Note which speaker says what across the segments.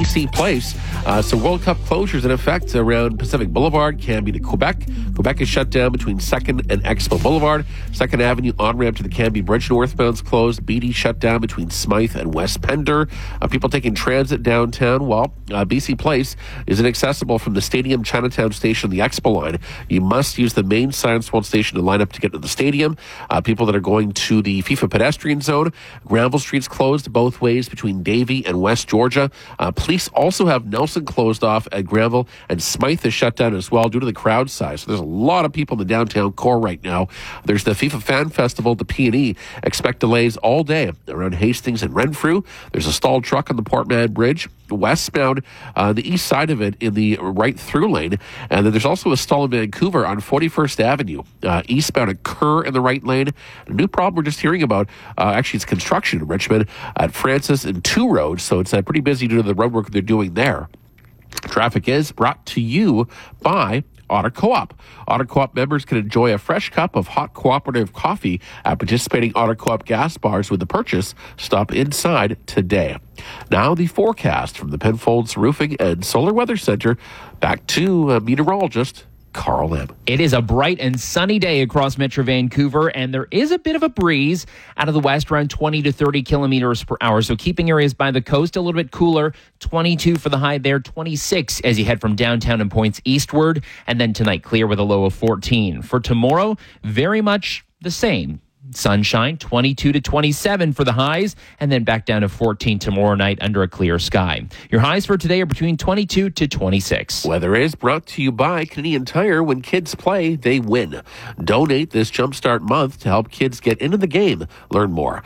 Speaker 1: BC Place. So World Cup closures in effect around Pacific Boulevard, Cambie to Quebec. Quebec is shut down between 2nd and Expo Boulevard. 2nd Avenue on-ramp to the Cambie Bridge northbound's closed. BD shut down between Smythe and West Pender. People taking transit downtown. Well, BC Place is inaccessible from the Stadium Chinatown station, the Expo line. You must use the main Science World station to line up to get to the stadium. People that are going to the FIFA pedestrian zone, Granville Street's closed both ways between Davie and West Georgia. Police also have Nelson closed off at Granville, and Smythe is shut down as well due to the crowd size. So there's a lot of people in the downtown core right now. There's the FIFA Fan Festival, the P&E. Expect delays all day around Hastings and Renfrew. There's a stalled truck on the Port Mann Bridge, westbound, the east side of it in the right through lane. And then there's also a stall in Vancouver on 41st Avenue, eastbound at Kerr in the right lane. A new problem we're just hearing about, actually it's construction in Richmond at Francis and 2 roads. So it's pretty busy due to the road work they're doing there. Traffic is brought to you by Otter Co-op. Otter Co-op members can enjoy a fresh cup of hot cooperative coffee at participating Otter Co-op gas bars with the purchase. Stop inside today. Now the forecast from the Penfolds Roofing and Solar Weather Center. Back to meteorologist Carl Lim.
Speaker 2: It is a bright and sunny day across Metro Vancouver, and there is a bit of a breeze out of the west, around 20 to 30 kilometers per hour. So keeping areas by the coast a little bit cooler. 22 for the high there, 26 as you head from downtown and points eastward. And then tonight, clear with a low of 14. For tomorrow, very much the same. Sunshine, 22 to 27 for the highs, and then back down to 14 tomorrow night under a clear sky. Your highs for today are between 22 to 26.
Speaker 1: Weather is brought to you by Canadian Tire. When kids play, they win. Donate this Jumpstart month to help kids get into the game. Learn more.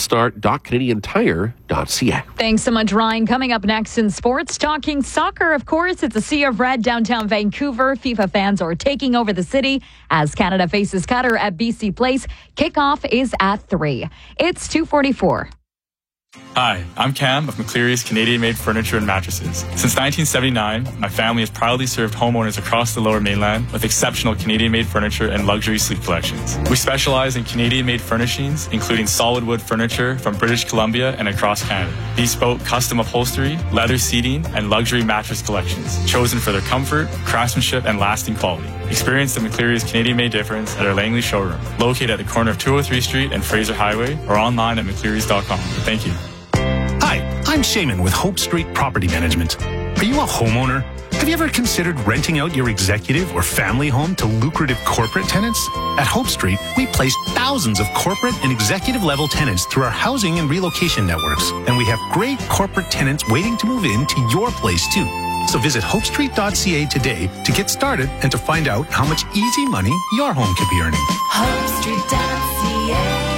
Speaker 1: Jumpstart.canadiantire.ca.
Speaker 3: Thanks so much, Ryan. Coming up next in sports, talking soccer, of course. It's a sea of red downtown Vancouver. FIFA fans are taking over the city as Canada faces Qatar at BC Place. Kickoff is at 3. It's 2:44.
Speaker 4: Hi, I'm Cam of McCleary's Canadian-made furniture and mattresses. Since 1979, my family has proudly served homeowners across the Lower Mainland with exceptional Canadian-made furniture and luxury sleep collections. We specialize in Canadian-made furnishings, including solid wood furniture from British Columbia and across Canada, bespoke custom upholstery, leather seating, and luxury mattress collections, chosen for their comfort, craftsmanship, and lasting quality. Experience the McCleary's Canadian-made difference at our Langley showroom, located at the corner of 203 Street and Fraser Highway, or online at mcclearys.com. Thank you.
Speaker 5: Hi, I'm Shaman with Hope Street Property Management. Are you a homeowner? Have you ever considered renting out your executive or family home to lucrative corporate tenants? At Hope Street, we place thousands of corporate and executive level tenants through our housing and relocation networks. And we have great corporate tenants waiting to move into your place too. So visit hopestreet.ca today to get started and to find out how much easy money your home could be earning.
Speaker 6: hopestreet.ca.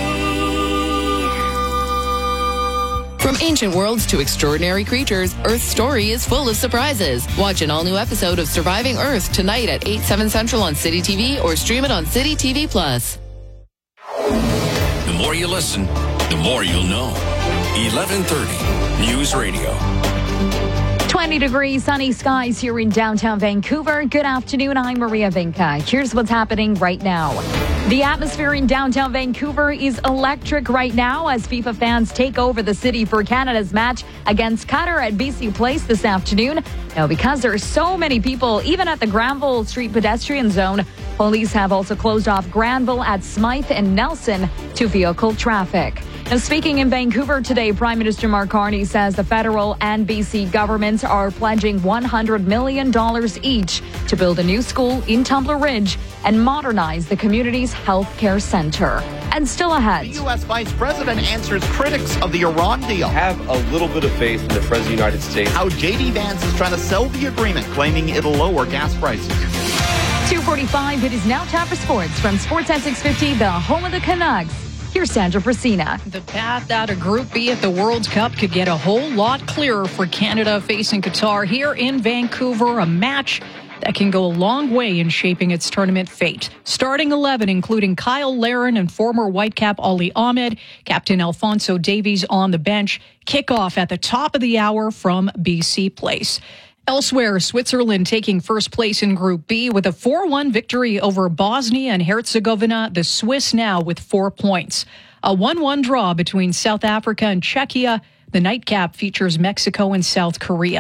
Speaker 6: From ancient worlds to extraordinary creatures, Earth's story is full of surprises. Watch an all-new episode of Surviving Earth tonight at 8, 7 Central on City TV or stream it on City TV+.
Speaker 7: The more you listen, the more you'll know. 1130 News Radio.
Speaker 3: 20 degrees, sunny skies here in downtown Vancouver. Good afternoon, I'm Maria Vinca. Here's what's happening right now. The atmosphere in downtown Vancouver is electric right now as FIFA fans take over the city for Canada's match against Qatar at BC Place this afternoon. Now, because there are so many people, even at the Granville Street pedestrian zone, police have also closed off Granville at Smythe and Nelson to vehicle traffic. Now, speaking in Vancouver today, Prime Minister Mark Carney says the federal and BC governments are pledging $100 million each to build a new school in Tumbler Ridge and modernize the community's health care center. And still ahead,
Speaker 8: The U.S. Vice President answers critics of the Iran deal.
Speaker 9: Have a little bit of faith in the President of the United States.
Speaker 8: How J.D. Vance is trying to sell the agreement, claiming it'll lower gas prices.
Speaker 3: 2:45, it is now time for sports from Sportsnet 650, the home of the Canucks. Here's Sandra Frasina.
Speaker 10: The path out of Group B at the World Cup could get a whole lot clearer for Canada facing Qatar here in Vancouver, a match that can go a long way in shaping its tournament fate. Starting 11, including Kyle Larin and former Whitecap Ali Ahmed, Captain Alfonso Davies on the bench. Kickoff at the top of the hour from BC Place. Elsewhere, Switzerland taking first place in Group B with a 4-1 victory over Bosnia and Herzegovina. The Swiss now with 4 points. A 1-1 draw between South Africa and Czechia. The nightcap features Mexico and South Korea.